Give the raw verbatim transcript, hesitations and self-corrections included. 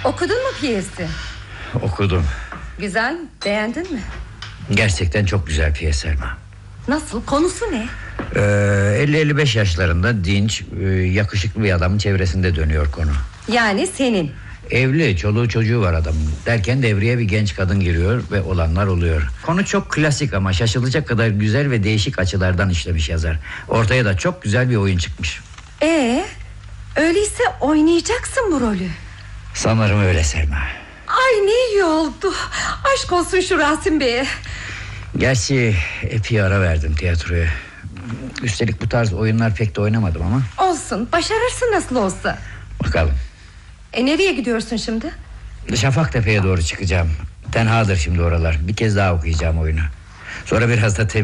Okudun mu piyesi? Okudum. Güzel, beğendin mi? Gerçekten çok güzel piyes Selma. Nasıl, konusu ne? Ee, elli elli beş yaşlarında dinç, e, yakışıklı bir adamın çevresinde dönüyor konu. Yani senin. Evli, çoluğu çocuğu var adamın. Derken devreye bir genç kadın giriyor ve olanlar oluyor. Konu çok klasik ama şaşılacak kadar güzel ve değişik açılardan işlemiş yazar. Ortaya da çok güzel bir oyun çıkmış. Ee, öyleyse oynayacaksın bu rolü. Sanırım öyle Selma. Ay ne iyi oldu. Aşk olsun şu Rasim Bey'e. Gerçi epey ara verdim tiyatroya. Üstelik bu tarz oyunlar pek de oynamadım ama. Olsun, başarırsın nasıl olsa. Bakalım. E nereye gidiyorsun şimdi? Şafaktepe'ye doğru çıkacağım. Tenhadır şimdi oralar. Bir kez daha okuyacağım oyunu. Sonra biraz da temiz